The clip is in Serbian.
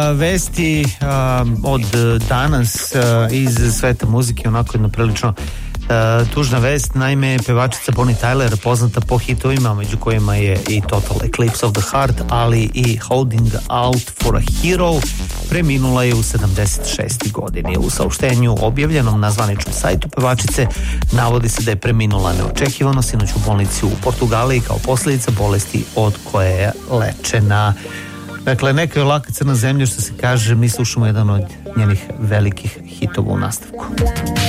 Vesti od danas iz sveta muzike, onako jedno prilično tužna vest. Naime, pevačica Bonnie Tyler, poznata po hitovima među kojima je i Total Eclipse of the Heart, ali i Holding Out for a Hero, preminula je u 76. godini. U saopštenju objavljenom na zvaničnom sajtu pevačice navodi se da je preminula neočekivano sinoć u bolnici u Portugaliji kao posljedica bolesti od koje je lečena. Dakle, neka je laka crna zemlja, što se kaže. Mi slušamo jedan od njenih velikih hitova u nastavku.